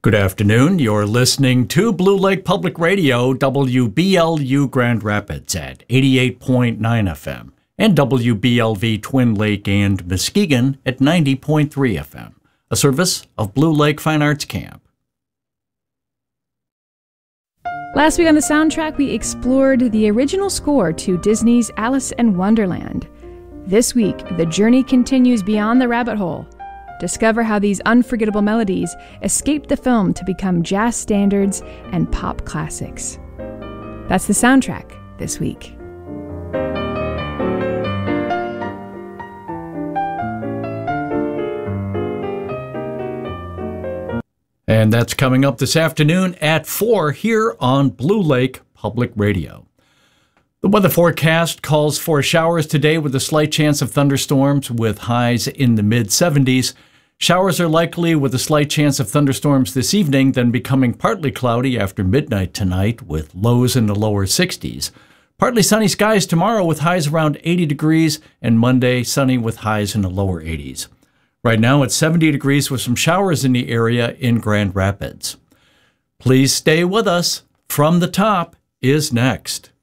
Good afternoon. You're listening to Blue Lake Public Radio, WBLU Grand Rapids at 88.9 FM and WBLV Twin Lake and Muskegon at 90.3 FM, a service of Blue Lake Fine Arts Camp. Last week on the soundtrack, we explored the original score to Disney's Alice in Wonderland. This week, the journey continues beyond the rabbit hole. Discover how these unforgettable melodies escaped the film to become jazz standards and pop classics. That's the soundtrack this week. And that's coming up this afternoon at 4 here on Blue Lake Public Radio. The weather forecast calls for showers today with a slight chance of thunderstorms with highs in the mid-70s. Showers are likely with a slight chance of thunderstorms this evening, then becoming partly cloudy after midnight tonight with lows in the lower 60s. Partly sunny skies tomorrow with highs around 80 degrees, and Monday sunny with highs in the lower 80s. Right now it's 70 degrees with some showers in the area in Grand Rapids. Please stay with us. From the Top is next.